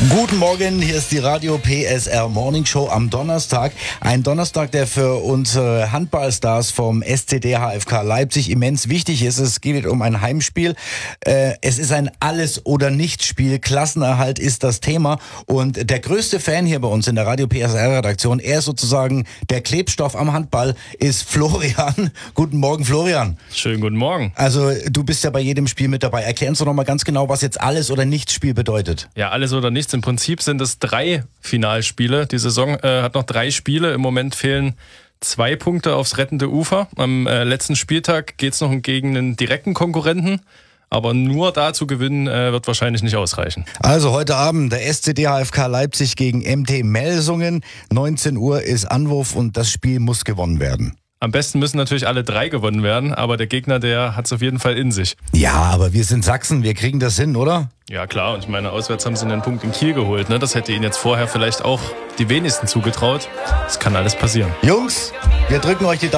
Guten Morgen, hier ist die Radio PSR Morning Show am Donnerstag. Ein Donnerstag, der für unsere Handballstars vom SCD HFK Leipzig immens wichtig ist. Es geht um ein Heimspiel. Es ist ein Alles-oder-Nichts-Spiel. Klassenerhalt ist das Thema. Und der größte Fan hier bei uns in der Radio PSR Redaktion, er ist sozusagen der Klebstoff am Handball, ist Florian. Guten Morgen, Florian. Schönen guten Morgen. Also du bist ja bei jedem Spiel mit dabei. Erklär uns doch nochmal ganz genau, was jetzt Alles-oder-Nichts-Spiel bedeutet. Ja, alles oder nichts. Im Prinzip sind es 3 Finalspiele. Die Saison hat noch 3 Spiele. Im Moment fehlen 2 Punkte aufs rettende Ufer. Am letzten Spieltag geht es noch gegen einen direkten Konkurrenten. Aber nur da zu gewinnen wird wahrscheinlich nicht ausreichen. Also heute Abend der SCD HFK Leipzig gegen MT Melsungen. 19 Uhr ist Anwurf und das Spiel muss gewonnen werden. Am besten müssen natürlich alle 3 gewonnen werden, aber der Gegner, der hat es auf jeden Fall in sich. Ja, aber wir sind Sachsen, wir kriegen das hin, oder? Ja klar, und ich meine, auswärts haben sie einen Punkt in Kiel geholt. Ne? Das hätte ihnen jetzt vorher vielleicht auch die wenigsten zugetraut. Das kann alles passieren. Jungs, wir drücken euch die Daumen.